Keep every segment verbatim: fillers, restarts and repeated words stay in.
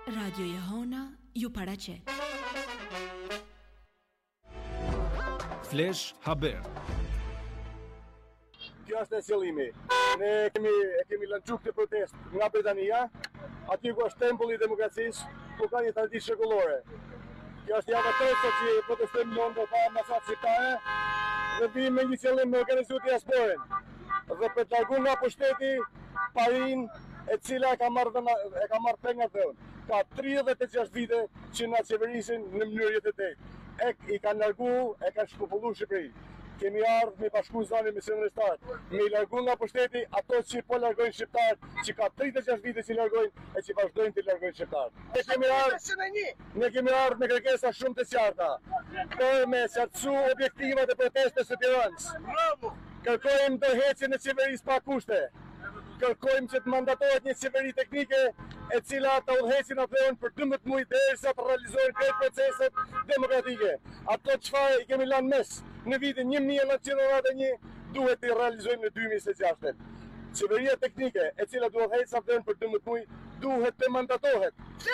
Radio Jehona ju paraqet. Flash Haber. Kjo është e qëllimi. Ne kemi, e kemi lançuar këtë protest nga Britania, aty ku është tempulli i demokracisë, ku ka një traditë shekullore. Kjo është java tërë që protestojmë në Londër pa ambasadë shqiptare dhe vim me një qëllim me organizuar diasporën dhe për të larguar nga pushteti parinë e cila e ka marrë e ka marrë pengat dhe unë. Ka tridhjetë e gjashtë vite që na qeverisin në mënyrë jetëtej. E i kanë larguar, e kanë shpopulluar Shqipërinë. Kemi ardhur me bashku zonin me shëndetëtar, me i largu nga pushteti ato që po largojnë shqiptarët, që ka tridhjetë e gjashtë vite që largojnë e që vazhdojnë të largojnë shqiptarët. Ne kemi ardhur, ne kemi ardhur me kërkesa shumë të qarta për me qartësu objektivat e protestës së Tiranës. Kërkojmë ndërheqjen e qeverisë pa kushte. Kërkojmë që të mandatohet një qeveri teknike e cila të udhëhecin atë për dymbëdhjetë muaj derisa të realizojnë këtë proceset demokratike. Ato çfarë i kemi lënë mes në vitin një mijë e nëntëqind e nëntëdhjetë e një duhet të realizojmë në dy mijë e njëzet e gjashtë. Qeveria teknike e cila duhet udhëhecë atë për dymbëdhjetë muaj duhet të mandatohet.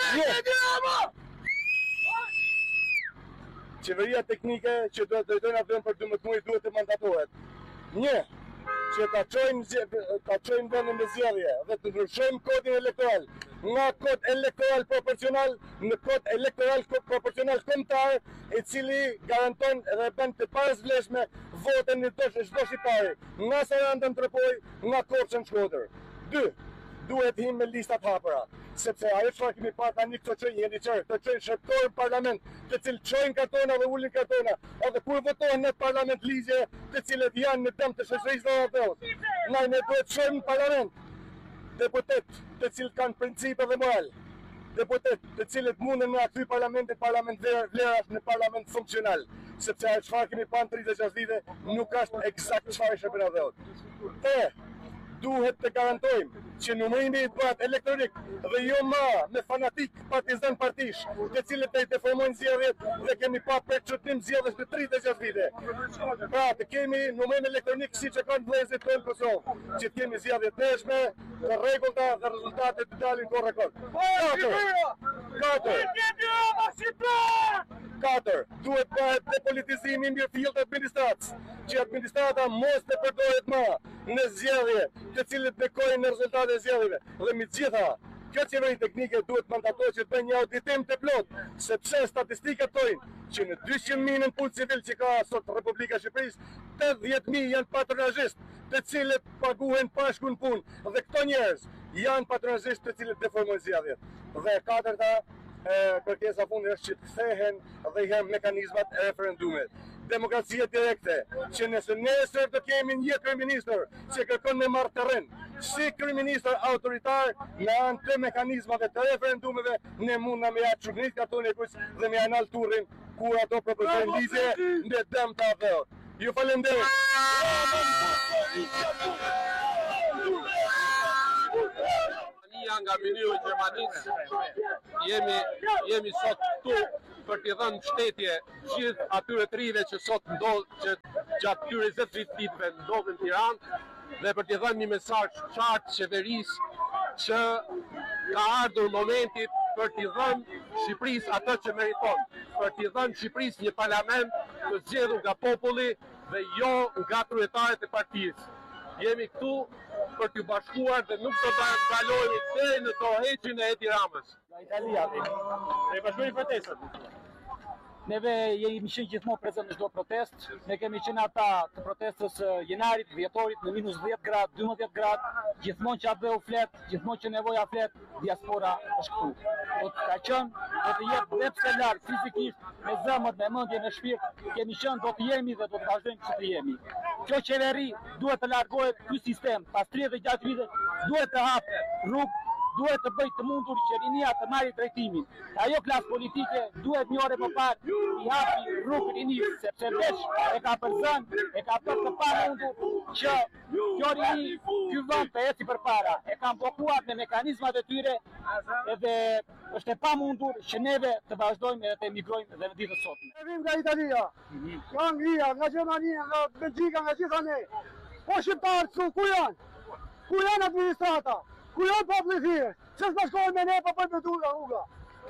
Qeveria teknike që duhet të drejtojnë atë për dymbëdhjetë muaj duhet të mandatohet. Një, që ta çojmë ta çojmë vendin në zgjedhje dhe të ndryshojmë kodin elektoral nga kod elektoral proporcional në kod elektoral proporcional kombëtar, i cili garanton dhe bën të pazvleshme votën në çdo shqiptari, nga Saranda në Tripoli, nga Korçë në Shkodër. Dy, duhet him me listat hapura, sepse ajo çfarë kemi parë tani këto çojnë jeni çfarë, të çojnë shërtorë në parlament, të cilë çojnë kartona dhe ulin kartona, edhe kur votohen në parlament ligje, të cilët janë në dëm të shoqërisë evropiane. Ne ne duhet çojmë në parlament deputet të cilët kanë principe dhe moral, deputet të cilët mundën me akthy parlamentin parlament vlerash në parlament funksional, sepse ajo çfarë kemi parë tridhjetë e gjashtë vite nuk është eksakt çfarë ishte bërë atë. Te duhet të garantojmë që numërimi i bëhet elektronik dhe jo më me fanatik partizan partish, të cilët të i deformojnë zgjedhjet dhe kemi pa për çutim zgjedhjes në tridhjetë e gjashtë vite. Pra të kemi numërim elektronik siç e kanë vëllezërit tonë në Kosovë, që të kemi zgjedhje të ndeshme, të rregullta dhe rezultatet të dalin korrekt. Katër. Katër. Duhet bëhet depolitizimi i mirëfillt të administratës, që administrata mos të përdoret më në zgjedhje, të cilët bekojnë në rezultate e zgjedhjeve. Dhe me gjitha, kjo qeveri teknike duhet mandatohet që të bëjë një auditim të plot, sepse statistikat tojnë që në dyqind mijë në punë civil që ka sot Republika e Shqipërisë, tetëdhjetë mijë janë patronazhistë, të cilët paguhen pashku në punë, dhe këto njerëz janë patronazhistë të cilët deformojnë zgjedhjet. Dhe e katërta, kërkesa fundi është që të kthehen dhe i hem mekanizmat e referendumit. Demokracia direkte, që nëse nesër të kemi një kryeministër që kërkon me marrë terren, si kryeministër autoritar në anë të mekanizmave të referendumeve, ne mund na me ja çurnit karton e kuq dhe me anal turrin kur ato proponojnë ligje në dëm të avdhot. Ju falenderoj. Nga Ministri i Gjermanisë, jemi jemi sot këtu për t'i dhënë mbështetje gjithë atyre të rinjve që sot ndodh që gjatë këtyre njëzet viteve ndodhin në Tiranë dhe për t'i dhënë një mesazh qartë qeverisë që ka ardhur momenti për t'i dhënë Shqipërisë atë që meriton, për t'i dhënë Shqipërisë një parlament të zgjedhur nga populli dhe jo nga kryetarët e partisë. Jemi këtu për t'ju bashkuar dhe nuk do të kalojmë deri në tërheqjen e Edi Ramës. Nga Italia, ne bashkojmë protestën. Neve jemi qenë gjithmonë prezent në çdo protestë. Ne kemi qenë ata të protestës janarit, dhjetorit në minus dhjetë gradë, dymbëdhjetë gradë, gjithmonë që atë u flet, gjithmonë që nevoja flet, diaspora është këtu. Do të ka qenë, do të jetë dhe pse larg fizikisht, me zemër, me mendje, me shpirt, kemi qenë, do të jemi dhe do të vazhdojmë që të jemi. Kjo qeveri duhet të largohet, ky sistem, pas tridhjetë e gjashtë vite, duhet të hapë rrugë, duhet të bëjë të mundur që rinia të marrë drejtimin. Ajo klasë politike duhet një orë më parë i hapi rrugë rinisë, sepse veç e ka përzën, e ka bërë të pamundur që kjo rini, ky vend të eci përpara. E kanë bllokuar me mekanizmat e tyre edhe është e pamundur që neve të vazhdojmë edhe të emigrojmë dhe në ditët sotme. Ne vim nga Italia, nga Anglia, nga Gjermania, nga Belgjika, nga gjitha ne. Po shqiptarët ku janë? Ku janë administrata? Ku janë populli thjesht? Që s'bashkohen me ne, po bëjmë me duga, uga.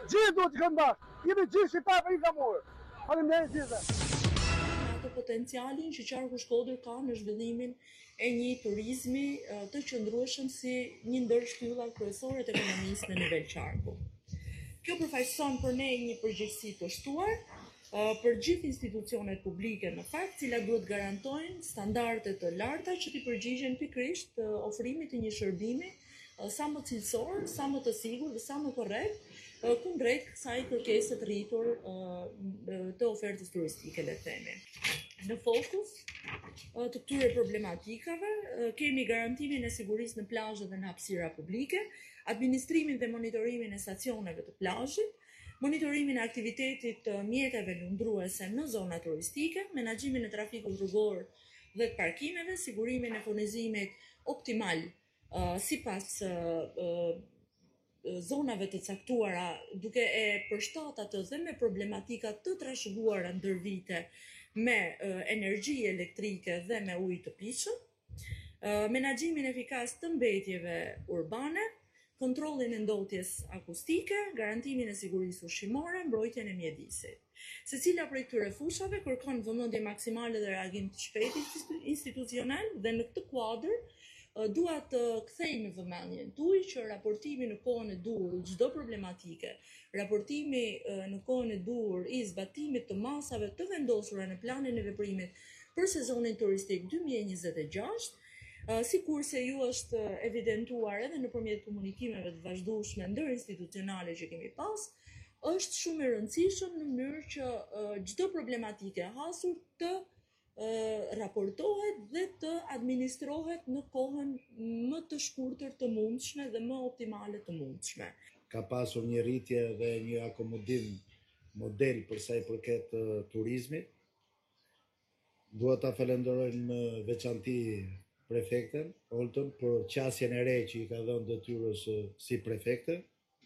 Gjithë do të këmë bashkë. Jemi gjithë shqiptarë për i flamurë. Faleminderit gjithë. Atë potencialin që qarku Shkodër ka në zhvillimin e një turizmi të qëndrueshëm si një ndër shtyllat kryesore të ekonomisë në nivel qarku. Kjo përfaqëson për ne një përgjegjësi të shtuar për gjithë institucionet publike në fakt, cilat duhet garantojnë standarde të larta që t'i përgjigjen pikërisht ofrimit të një shërbimi sa më cilësor, sa më të sigurt dhe sa më korrekt, kundrejt kësaj kërkese të rritur të ofertës turistike, le të themi. Në fokus të këtyre problematikave kemi garantimin e sigurisë në plazhe dhe në hapësira publike, administrimin dhe monitorimin e stacioneve të plazhit, monitorimin e aktivitetit të mjeteve lundruese në zona turistike, menaxhimin e trafikut rrugor dhe të parkimeve, sigurimin e furnizimit optimal sipas zonave të caktuara, duke e përshtat atë dhe me problematika të trashëguara ndër vite me energji elektrike dhe me ujë të pishëm, menaxhimin efikas të mbetjeve urbane, kontrollin e ndotjes akustike, garantimin e sigurisë ushqimore, mbrojtjen e mjedisit. Secila prej këtyre fushave kërkon vëmendje maksimale dhe reagim të shpejtë institucional dhe në këtë kuadër dua të kthej në vëmendjen tuaj që raportimi në kohën e dur i çdo problematike, raportimi në kohën e dur i zbatimit të masave të vendosura në planin e veprimit për sezonin turistik dy mijë e njëzet e gjashtë, si kurse ju është evidentuar edhe nëpërmjet komunikimeve të vazhdueshme ndërinstitucionale që kemi pas, është shumë e rëndësishëm në mënyrë që çdo problematike hasur të raportohet dhe të administrohet në kohën më të shkurtër të mundshme dhe më optimale të mundshme. Ka pasur një rritje dhe një akomodim model për sa i përket turizmit. Dua ta falenderojmë në veçanti prefekten, Oltën, për qasjen e re që i ka dhënë detyrës si prefekte.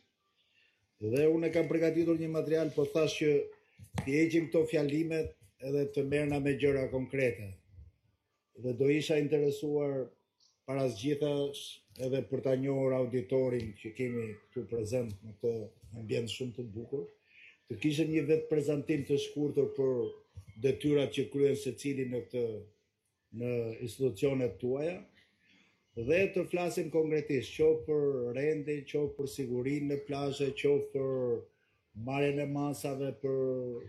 Dhe unë kam përgatitur një material, po thash që t'i heqim këto fjalimet edhe të merrna me gjëra konkrete. Dhe do isha interesuar para zgjithash edhe për ta njohur auditorin që kemi këtu prezent në këtë ambient shumë të bukur, të kishte një vetë prezantim të shkurtër për detyrat që kryen secili në këtë në institucionet tuaja dhe të flasim konkretisht, qoftë për rendin, qoftë për sigurinë në plazhe, qoftë për marrjen e masave, për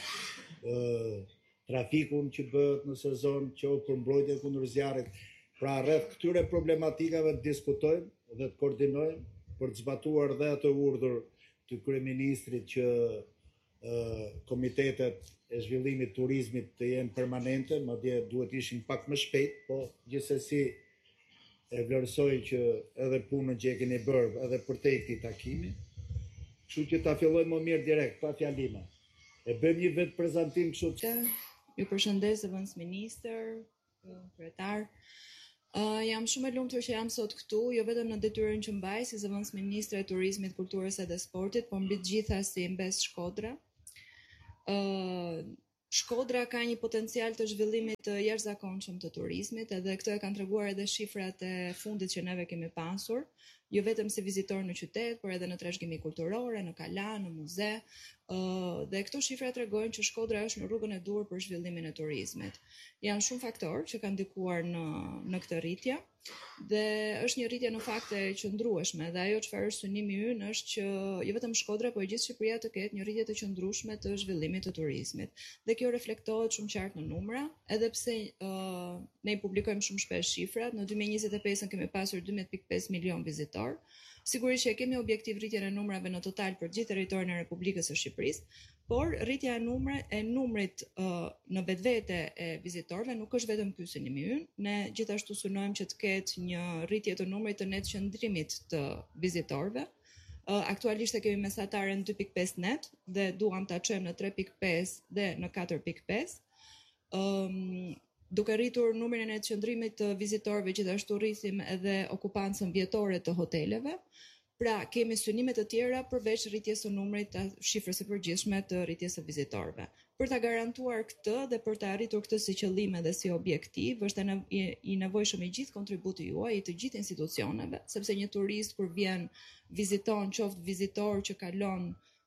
uh, trafikun që bëhet në sezon, qoftë për mbrojtjen kundër zjarrit. Pra rreth këtyre problematikave të diskutojmë dhe të koordinojmë për të zbatuar dhe atë urdhër të kryeministrit që uh, komitetet e zhvillimit turizmit të jenë permanente, madje duhet ishin pak më shpejt, po gjithsesi e vlerësoj që edhe punën që e keni bërë edhe për te këtij takimi. Kështu që ta fillojmë më mirë direkt, pa fjalime. E bëjmë një vetë prezantim kështu që ju përshëndes zëvendës ministër, kryetar. Uh, jam shumë e lumtur që jam sot këtu, jo vetëm në detyrën që mbaj si zëvendës ministre e turizmit, kulturës edhe sportit, por mbi të gjitha si mbes Shkodra. Uh, Shkodra ka një potencial të zhvillimit të jashtëzakonshëm të turizmit, edhe këtë e kanë treguar edhe shifrat e fundit që neve kemi pasur, jo vetëm si vizitor në qytet, por edhe në trashëgimi kulturore, në kala, në muze, uh, dhe këto shifra tregojnë që Shkodra është në rrugën e dur për zhvillimin e turizmit. Janë shumë faktorë që kanë ndikuar në në këtë rritje, dhe është një rritje në fakt e qëndrueshme, dhe ajo çfarë është synimi ynë është që jo vetëm Shkodra, por gjithë Shqipëria të ketë një rritje të qëndrueshme të zhvillimit të turizmit. Dhe kjo reflektohet shumë qartë në numra, edhe pse uh, ne publikojmë shumë shpesh shifrat. Në dy mijë e njëzet e pesë kemi pasur dymbëdhjetë pikë pesë milion vizitor. Sigurisht që kemi objektiv rritjen e numrave në total për gjithë territorin e Republikës së Shqipërisë, por rritja e numrit e numrit uh, në vetvete e vizitorëve nuk është vetëm ky synimi ynë. Ne gjithashtu synojmë që të ketë një rritje të numrit të net qëndrimit të vizitorëve. Uh, aktualisht e kemi mesataren dy pikë pesë net dhe duam ta çojmë në tre pikë pesë dhe në katër pikë pesë. Um, duke rritur numrin e net qëndrimit të vizitorëve, gjithashtu rrisim edhe okupancën vjetore të hoteleve. Pra, kemi synime të tjera përveç rritjes së numrit të shifrës së përgjithshme të rritjes së vizitorëve. Për ta garantuar këtë dhe për ta arritur këtë si qëllim dhe si objektiv, është i nevojshëm i gjithë kontributi juaj, i të gjithë institucioneve, sepse një turist kur vjen viziton, qoftë vizitor që kalon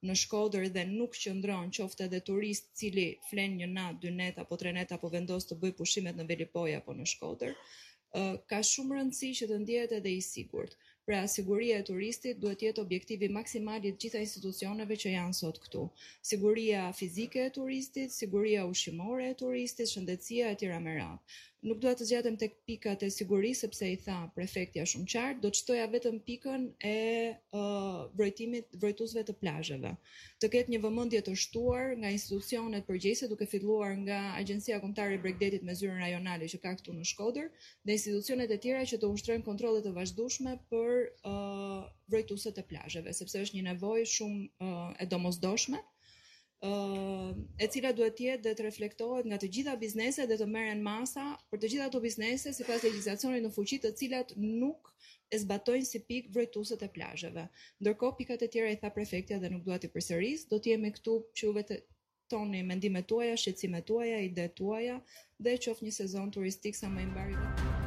në Shkodër dhe nuk qëndron qoftë edhe turist cili flen një natë, dy net apo tre net apo vendos të bëj pushimet në Velipoj apo në Shkodër, ka shumë rëndësi që të ndihet edhe i sigurt. Pra, siguria e turistit duhet jetë objektivi maksimal i të gjitha institucioneve që janë sot këtu. Siguria fizike e turistit, siguria ushqimore e turistit, shëndetësia e tjera me radhë. Nuk dua të zgjatem tek pikat e sigurisë sepse i tha prefektja shumë qartë, do të shtoja vetëm pikën e uh, vrojtimit vrojtuesve të plazheve. Të ketë një vëmendje të shtuar nga institucionet përgjegjëse, duke filluar nga Agjencia Kombëtare e Bregdetit me zyrën rajonale që ka këtu në Shkodër, dhe institucionet e tjera që të ushtrojnë kontrolle të vazhdueshme për uh, vrojtuesit e plazheve, sepse është një nevojë shumë uh, e domosdoshme. Uh, e cila duhet të jetë dhe të reflektohet nga të gjitha bizneset dhe të merren masa për të gjitha ato biznese sipas legjislacionit në fuqi, të cilat nuk e zbatojnë si pikë vrojtuesit e plazheve. Ndërkohë pikat e tjera i tha prefektja dhe nuk dua t'i përsëris, do të jemi këtu që juve të toni mendimet tuaja, shqetësimet tuaja, idetë tuaja dhe qoftë një sezon turistik sa më i mbar.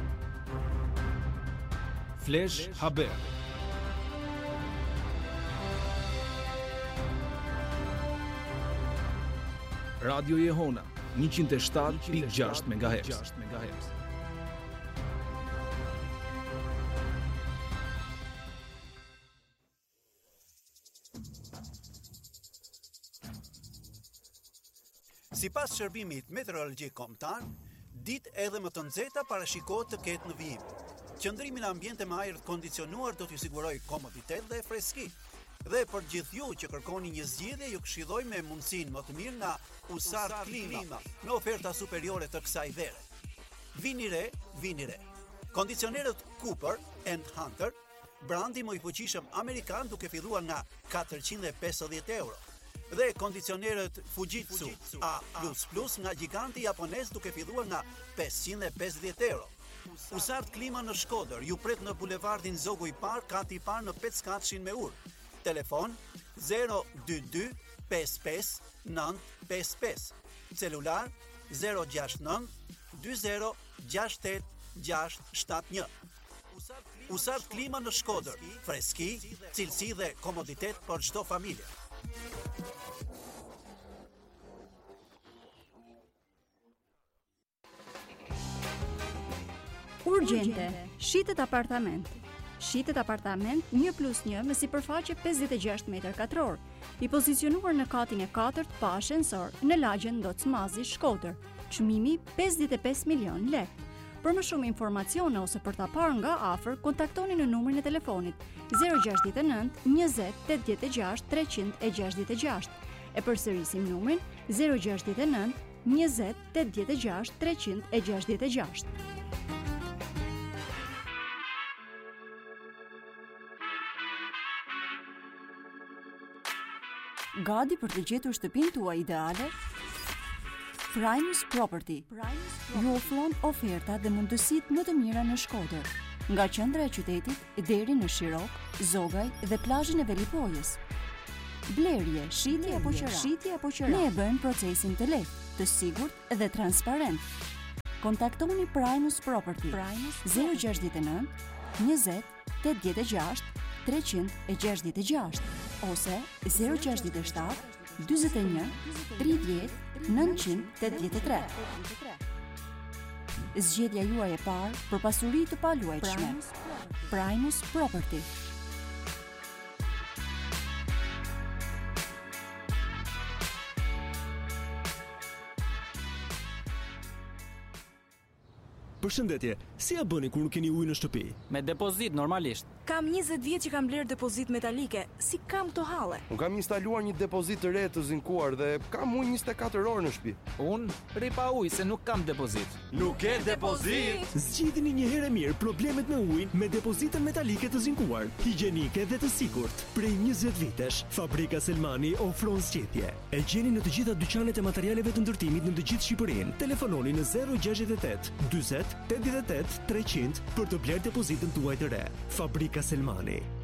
Flash Haber. Radio Jehona njëqind e shtatë pikë gjashtë megahertz. Sipas shërbimit meteorologjik kombëtar, ditë edhe më të nxehta parashikohet të ketë në vijim. Qëndrimi në ambiente me ajër të kondicionuar do t'ju sigurojë komoditet dhe freski. Dhe për gjithë ju që kërkoni një zgjidhje, ju këshilloj me mundësinë më të mirë nga Usart Klima, me oferta superiore të kësaj vere. Vini re, vini re. Kondicionerët Cooper and Hunter, brandi më i fuqishëm amerikan, duke filluar nga katërqind e pesëdhjetë euro. Dhe kondicionerët Fujitsu A plus plus nga giganti japonez, duke filluar nga pesëqind e pesëdhjetë euro. Usart Klima në Shkodër ju pret në bulevardin Zogu i Parë, kati i parë në Petskatshin me Ur. Telefon zero dy dy pesë pesë nëntë pesë pesë. Celular zero gjasht nëntë dy zero gjasht tetë gjasht shtatë një. Usart Klima në Shkodër, freski, cilësi dhe komoditet për çdo familje. Urgjente, shitet apartament. Shitet apartament një plus një me sipërfaqe pesëdhjetë e gjashtë metër katror, i pozicionuar në katin e katërt pa ashensor në lagjen Docmazi, Shkodër. Çmimi pesëdhjetë e pesë milion lekë. Për më shumë informacione ose për ta parë nga afër, kontaktoni në numrin e telefonit zero gjasht nëntë njëzet tetëdhjetë e gjashtë treqind e gjashtëdhjetë e gjashtë. E përsërisim numrin zero gjasht nëntë njëzet tetëdhjetë e gjashtë treqind e gjashtëdhjetë e gjashtë. Gati për të gjetur shtëpinë tuaj ideale? Primus Property ju ofron oferta dhe mundësitë më të mira në Shkodër, nga qendra e qytetit deri në Shirok, Zogaj dhe plazhin e Velipojës. Blerje, shitje apo qira, shitje apo qira. Ne e bëjmë procesin të lehtë, të sigurt dhe transparent. Kontaktoni Primus Property zero gjasht nëntë njëzet tetëdhjetë e gjashtë treqind e gjashtëdhjetë e gjashtë ose zero gjasht shtatë dyzet e një tridhjetë nëntëqind tetëdhjetë e tre. Zgjedhja juaj e parë për pasuri të paluajtshme. Primus Property. Përshëndetje, si ja bëni kur nuk keni ujë në shtëpi? Me depozit normalisht. Kam njëzet vjet që kam bler depozit metalike. Si kam to halle? Unë kam instaluar një depozit të re të zinkuar dhe kam ujë njëzet e katër orë në shtëpi. Unë rri pa ujë se nuk kam depozit. Nuk ke depozit? Zgjidhni një herë mirë problemet me ujin me depozitën metalike të zinkuar, higjienike dhe të sigurt. Prej njëzet vitesh, Fabrika Selmani ofron zgjedhje. E gjeni në të gjitha dyqanet e materialeve të ndërtimit në të gjithë Shqipërinë. Telefononi në zero gjasht tetë dyzet tetëdhjetë e tetë treqind për të bler depozitën tuaj të re. Fabrika Selmani.